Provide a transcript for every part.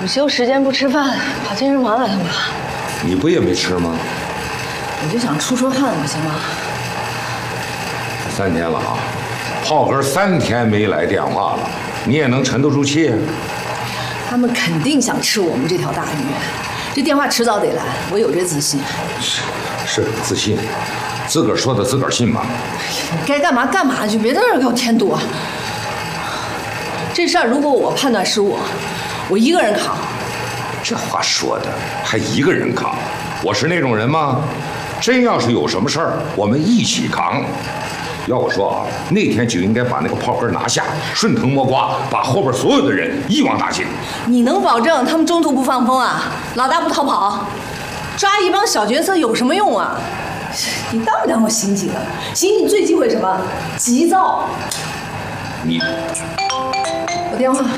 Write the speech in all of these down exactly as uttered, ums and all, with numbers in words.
午休时间不吃饭，跑健身房来干嘛？ 你不也没吃吗？ 我就想出出汗，不行吗？ 三天了啊，炮哥三天没来电话了，你也能沉得住气？ 他们肯定想吃我们这条大鱼，这电话迟早得来，我有这自信。 是是自信，自个儿说的自个儿信吗？ 该干嘛干嘛去，别在这儿给我添堵。这事儿如果我判断失误，我一个人扛。 这话说的还一个人扛？我是那种人吗？真要是有什么事儿，我们一起扛。要我说啊，那天就应该把那个炮哥拿下，顺藤摸瓜，把后边所有的人一网打尽。 你能保证他们中途不放风啊？老大不逃跑，抓一帮小角色有什么用啊？你当不当过刑警啊？刑警最忌讳什么？急躁。 你， 我电话。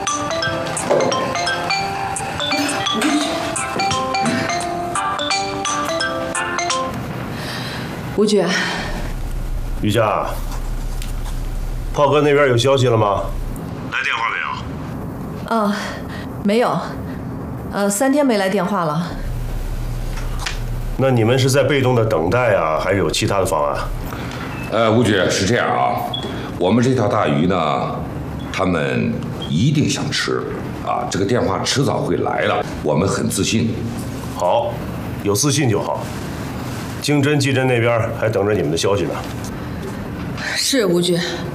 吴局， 于佳，炮哥那边有消息了吗？ 来电话没有？ 嗯，没有，呃，三天没来电话了。 那你们是在被动的等待啊，还是有其他的方案？ 呃，吴局是这样啊，我们这条大鱼呢，他们一定想吃啊，这个电话迟早会来了，我们很自信。 好，有自信就好。经侦、技侦那边还等着你们的消息呢。 是吴局，